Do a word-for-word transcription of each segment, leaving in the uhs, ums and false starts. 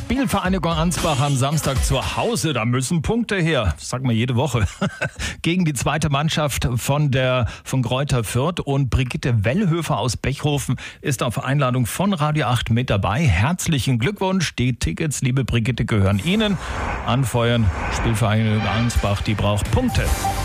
Spielvereinigung Ansbach am Samstag zu Hause. Da müssen Punkte her. Das sagt man jede Woche. Gegen die zweite Mannschaft von der von Greuther Fürth. Und Brigitte Wellhöfer aus Bechhofen ist auf Einladung von Radio acht mit dabei. Herzlichen Glückwunsch. Die Tickets, liebe Brigitte, gehören Ihnen. Anfeuern. Spielvereinigung Ansbach, die braucht Punkte.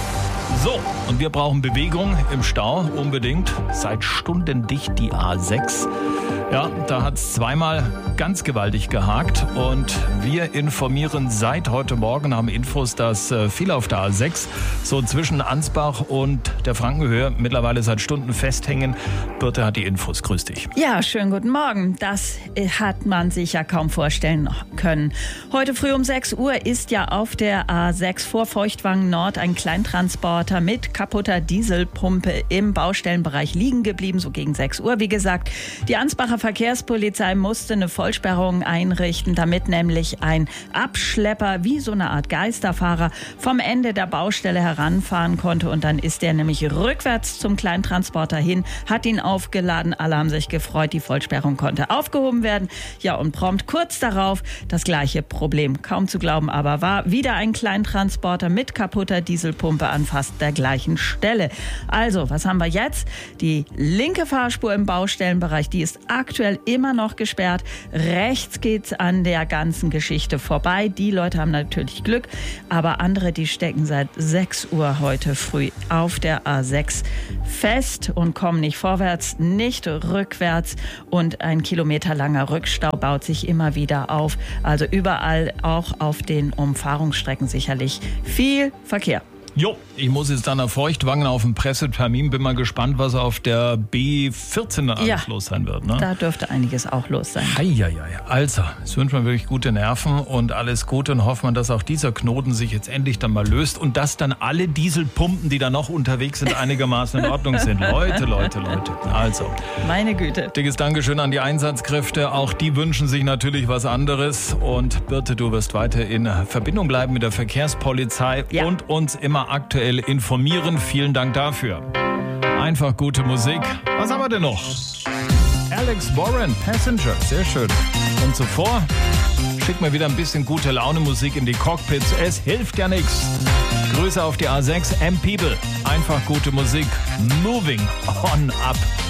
So, und wir brauchen Bewegung im Stau unbedingt. Seit Stunden dicht die A sechs. Ja, da hat es zweimal ganz gewaltig gehakt und wir informieren seit heute Morgen, haben Infos, dass äh, viele auf der A sechs so zwischen Ansbach und der Frankenhöhe mittlerweile seit Stunden festhängen. Birte hat die Infos. Grüß dich. Ja, schönen guten Morgen. Das hat man sich ja kaum vorstellen können. Heute früh um sechs Uhr ist ja auf der A sechs vor Feuchtwangen Nord ein Kleintransporter mit kaputter Dieselpumpe im Baustellenbereich liegen geblieben, so gegen sechs Uhr. Wie gesagt, die Ansbacher Verkehrspolizei musste eine Vollsperrung einrichten, damit nämlich ein Abschlepper wie so eine Art Geisterfahrer vom Ende der Baustelle heranfahren konnte. Und dann ist er nämlich rückwärts zum Kleintransporter hin, hat ihn aufgeladen. Alle haben sich gefreut, die Vollsperrung konnte aufgehoben werden. Ja, und prompt kurz darauf das gleiche Problem. Kaum zu glauben aber war wieder ein Kleintransporter mit kaputter Dieselpumpe an fast der gleichen Stelle. Also, was haben wir jetzt? Die linke Fahrspur im Baustellenbereich, die ist aktuell immer noch gesperrt. Rechts geht's an der ganzen Geschichte vorbei. Die Leute haben natürlich Glück, aber andere, die stecken seit sechs Uhr heute früh auf der A sechs fest und kommen nicht vorwärts, nicht rückwärts und ein kilometerlanger Rückstau baut sich immer wieder auf. Also überall, auch auf den Umfahrungsstrecken sicherlich viel Verkehr. Jo, ich muss jetzt dann nach Feuchtwangen auf den Pressetermin. Bin mal gespannt, was auf der B vierzehn alles ja, los sein wird. Ne? Da dürfte einiges auch los sein. Heieiei. Also, es wünschen wir wirklich gute Nerven und alles Gute und hoffen wir, dass auch dieser Knoten sich jetzt endlich dann mal löst und dass dann alle Dieselpumpen, die da noch unterwegs sind, einigermaßen in Ordnung sind. Leute, Leute, Leute. Also. Meine Güte. Dickes Dankeschön an die Einsatzkräfte. Auch die wünschen sich natürlich was anderes. Und Birte, du wirst weiter in Verbindung bleiben mit der Verkehrspolizei ja. und uns immer aktuell informieren. Vielen Dank dafür. Einfach gute Musik. Was haben wir denn noch? Alex Warren, Passenger. Sehr schön. Und zuvor schick mir wieder ein bisschen gute Laune Musik in die Cockpits. Es hilft ja nichts. Grüße auf die A sechs. M-People. Einfach gute Musik. Moving on up.